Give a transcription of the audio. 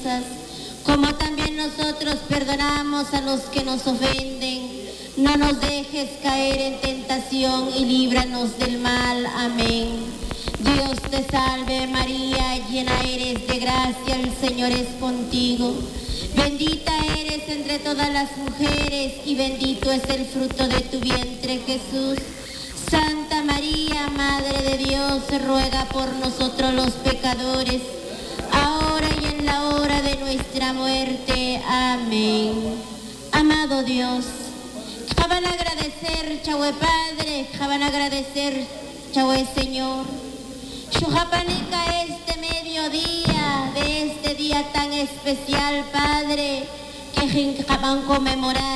como también nosotros perdonamos a los que nos ofenden. No nos dejes caer en tentación y líbranos del mal. Amén. Dios te salve María, llena eres de gracia, el Señor es contigo. Bendita eres entre todas las mujeres y bendito es el fruto de tu vientre, Jesús. Santa María, Madre de Dios, ruega por nosotros los pecadores, ahora y en la hora de nuestra muerte. Amén. Amado Dios, jaban agradecer, Chahue Padre, jaban agradecer, Chahue Señor. Chujapanica este mediodía, de este día tan especial, Padre, que jaban conmemorar